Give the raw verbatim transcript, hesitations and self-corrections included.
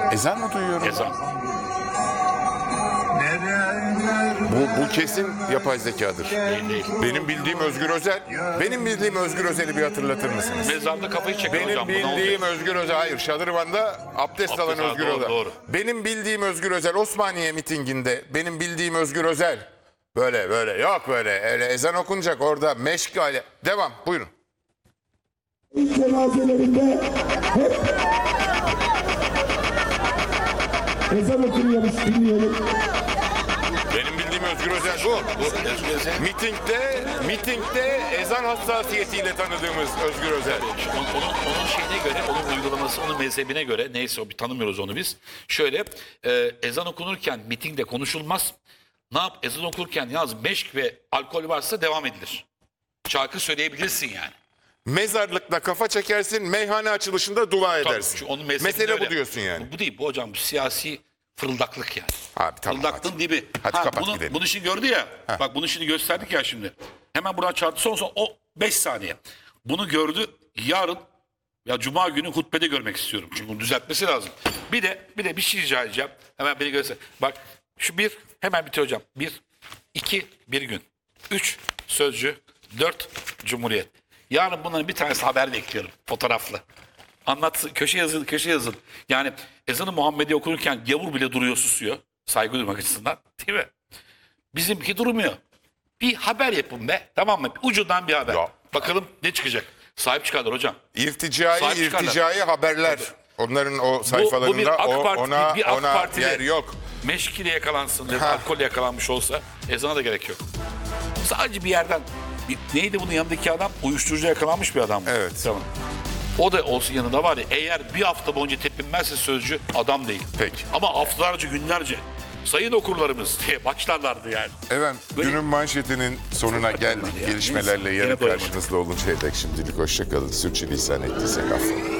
Ezan mı duyuyorum? Ezan. Bu, bu kesin yapay zekadır. Değil, değil. Benim bildiğim Özgür Özel. Benim bildiğim Özgür Özel'i bir hatırlatır mısınız? Mezarda kafayı çeker Benim hocam. Bu ne bildiğim olacak? Özgür Özel, hayır Şadırvan'da abdest alan Abdest alan, Özgür doğru, Özel. doğru. Benim bildiğim Özgür Özel Osmaniye mitinginde, benim bildiğim Özgür Özel. Böyle böyle yok böyle öyle ezan okunacak orada meşgale. Devam buyurun. Cenazelerinde hep ezan okunuyormuş, dinleyelim. Benim bildiğim Özgür Özel bu. Bu Özgür Özel. Mitingde, mitingde ezan hassasiyetiyle tanıdığımız Özgür Özel. Onun, onun, onun şeyine göre, onun uygulaması, onun mezhebine göre, neyse o bir tanımıyoruz onu biz. Şöyle, e, ezan okunurken mitingde konuşulmaz. Ne yap? Ezan okurken yalnız meşk ve alkol varsa devam edilir. Şarkı söyleyebilirsin yani. Mezarlıkta kafa çekersin, meyhane açılışında dua Tabii, edersin. şu onun mezhebinde Mesele öyle. bu diyorsun yani. Bu, bu değil, bu hocam bu siyasi fırıldaklık yani. Abi tamam. Fırıldaklığın hadi. dibi. Hadi kapat bunu, gidelim. Bunu şimdi gördü ya. Ha. Bak bunu şimdi gösterdik ya şimdi. Hemen buradan çarptı son son o beş saniye. Bunu gördü. Yarın ya cuma günü hutbede görmek istiyorum. Çünkü bunu düzeltmesi lazım. Bir de bir de bir şey rica edeceğim. Hemen beni göster. Bak şu bir hemen bitiyor hocam. Bir, iki, bir gün. Üç, Sözcü. Dört, Cumhuriyet. Yarın bunların bir tanesi haber bekliyorum. Fotoğraflı. Anlatsın. Köşe yazın, köşe yazın. Yani ezanı Muhammedi okurken gavur bile duruyor, susuyor. Saygı duymak açısından. Değil mi? Bizimki durmuyor. Bir haber yapın be. Tamam mı? Ucundan bir haber. Ya. Bakalım ne çıkacak. Sahip çıkarlar hocam. İrticai, Sahip çıkarlar. irticai haberler. Onların o sayfalarında bu bir AK o- Parti- ona, bir AK ona Partili. yer yok. Meşkiyle yakalansın, ya da Ha. alkolle yakalanmış olsa ezana da gerek yok. Sadece bir yerden bir, neydi bunun yanındaki adam? Uyuşturucu yakalanmış bir adam. Evet. Tamam. O da olsun yanında var ya, eğer bir hafta boyunca tepinmezse Sözcü adam değil. Peki. Ama haftalarca günlerce sayın okurlarımız diye başlarlardı yani. Efendim Böyle- günün manşetinin sonuna geldik. Yani. Gelişmelerle Neyse, yarın yine doyamadım. karşınızda oluncaya dek şimdilik hoşçakalın. Sürçülisan ettiysek affola.